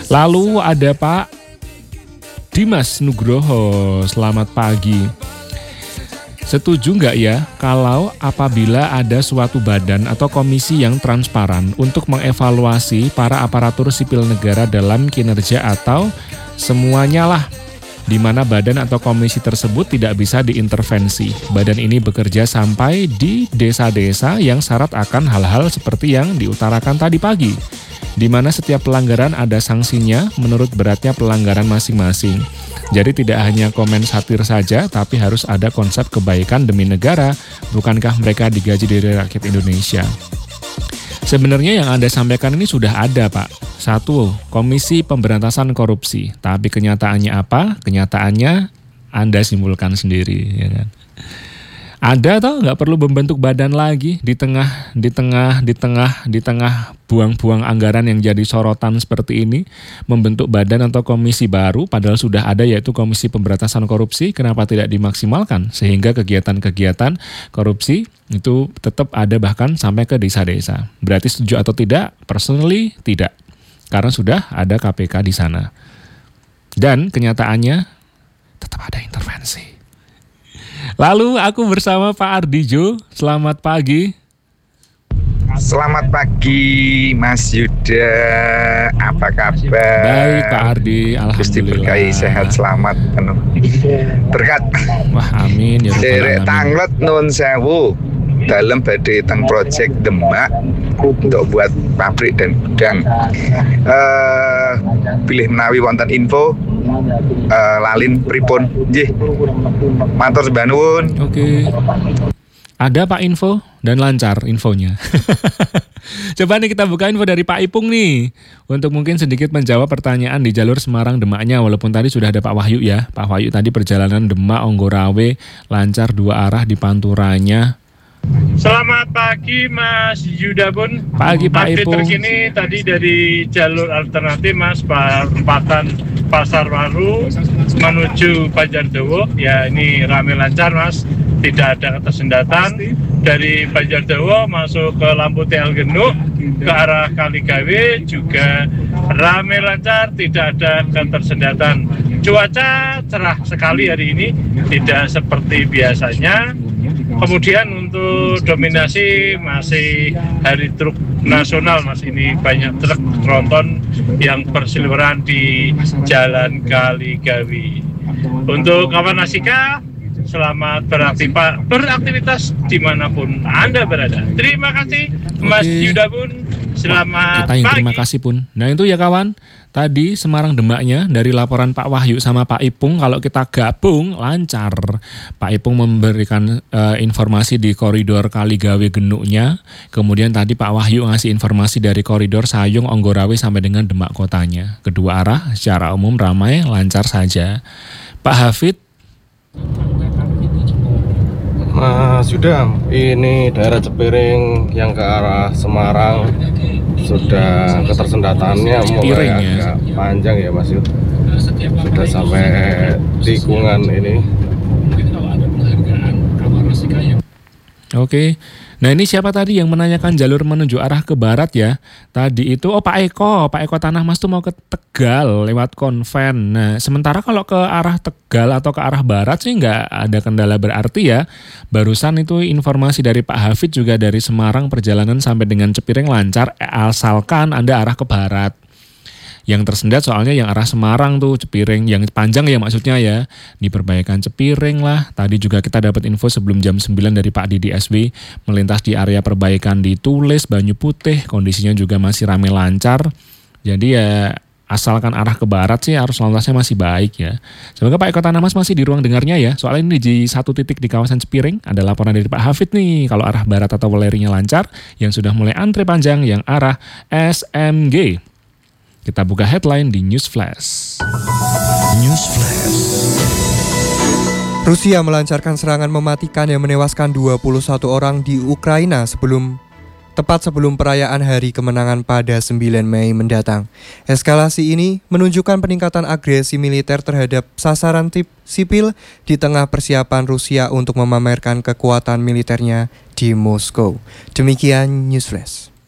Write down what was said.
Lalu ada Pak Dimas Nugroho, selamat pagi. Setuju nggak ya kalau apabila ada suatu badan atau komisi yang transparan untuk mengevaluasi para aparatur sipil negara dalam kinerja atau semuanya lah, di mana badan atau komisi tersebut tidak bisa diintervensi. Badan ini bekerja sampai di desa-desa yang syarat akan hal-hal seperti yang diutarakan tadi pagi, di mana setiap pelanggaran ada sanksinya menurut beratnya pelanggaran masing-masing. Jadi tidak hanya komen satir saja, tapi harus ada konsep kebaikan demi negara. Bukankah mereka digaji dari rakyat Indonesia? Sebenarnya yang Anda sampaikan ini sudah ada, Pak. 1. Komisi Pemberantasan Korupsi. Tapi kenyataannya apa? Kenyataannya Anda simpulkan sendiri, ya kan? Ada atau nggak perlu membentuk badan lagi di tengah buang-buang anggaran yang jadi sorotan seperti ini, membentuk badan atau komisi baru padahal sudah ada, yaitu Komisi Pemberantasan Korupsi. Kenapa tidak dimaksimalkan sehingga kegiatan-kegiatan korupsi itu tetap ada bahkan sampai ke desa-desa? Berarti setuju atau tidak? Personally tidak, karena sudah ada KPK di sana dan kenyataannya tetap ada intervensi. Lalu aku bersama Pak Ardijo, selamat pagi. Selamat pagi Mas Yuda, apa kabar? Baik Pak Ardi, alhamdulillah. Gusti berkahi sehat selamat penuh berkat. Wah amin ya rabbal Derek alamin. tanglet nun sewu dalam badai teng project Demak untuk buat pabrik dan gudang. Pilih menawi wonten info lalin pripun nggih. Matur sembah nuwun. Oke. Ada Pak info dan lancar infonya. Coba nih kita buka info dari Pak Ipung nih, untuk mungkin sedikit menjawab pertanyaan di jalur Semarang Demaknya, walaupun tadi sudah ada Pak Wahyu ya. Pak Wahyu tadi perjalanan Demak Onggorawe lancar 2 arah di Panturanya. Selamat pagi Mas Yuda Bun. Pagi Pak Update Ipung. terkini tadi dari jalur alternatif Mas, perempatan Pasar Baru menuju Banjardowo. Ya ini ramai lancar Mas, tidak ada ketersendatan. Dari Banjardowo masuk ke Lampu TL Genuk ke arah Kaligawe juga ramai lancar, tidak ada ketersendatan. Cuaca cerah sekali hari ini, tidak seperti biasanya. Kemudian untuk dominasi masih hari truk nasional Mas, ini banyak truk tronton yang berseliweran di Jalan Kaligawi. Untuk kawan Nasika, selamat beraktivitas dimanapun Anda berada. Terima kasih Mas Yuda Bun. Selamat Kita yang pagi. terima kasih pun. Nah itu ya kawan, tadi Semarang Demaknya dari laporan Pak Wahyu sama Pak Ipung, kalau kita gabung lancar. Pak Ipung memberikan informasi di koridor Kaligawe Genuknya, kemudian tadi Pak Wahyu ngasih informasi dari koridor Sayung Onggorawe sampai dengan Demak kotanya. Kedua arah secara umum ramai lancar saja. Pak Hafid. Mas Yuda, ini daerah Cepiring yang ke arah Semarang sudah ketersendatannya mulai agak panjang ya Mas Yud. Sudah sampai tikungan ini. Oke. Nah ini siapa tadi yang menanyakan jalur menuju arah ke barat ya? Tadi itu, Pak Eko Tanah Mas tuh mau ke Tegal lewat Konven. Nah sementara kalau ke arah Tegal atau ke arah barat sih nggak ada kendala berarti ya. Barusan itu informasi dari Pak Hafid juga dari Semarang perjalanan sampai dengan Cepiring lancar, asalkan Anda arah ke barat. Yang tersendat soalnya yang arah Semarang tuh, Cepiring, yang panjang ya maksudnya ya, di perbaikan Cepiring lah. Tadi juga kita dapat info sebelum jam 9 dari Pak Didi SW, melintas di area perbaikan di Tulis, Banyu Putih, kondisinya juga masih ramai lancar. Jadi ya asalkan arah ke barat sih arus lalu lintasnya masih baik ya. Semoga Pak Eko Tanah Mas masih di ruang dengarnya ya, soalnya ini di satu titik di kawasan Cepiring, ada laporan dari Pak Hafid nih, kalau arah barat atau Walerinya lancar, yang sudah mulai antre panjang yang arah SMG. Kita buka headline di News Flash. News Flash. Rusia melancarkan serangan mematikan yang menewaskan 21 orang di Ukraina tepat sebelum perayaan Hari Kemenangan pada 9 Mei mendatang. Eskalasi ini menunjukkan peningkatan agresi militer terhadap sasaran sipil di tengah persiapan Rusia untuk memamerkan kekuatan militernya di Moskow. Demikian News Flash.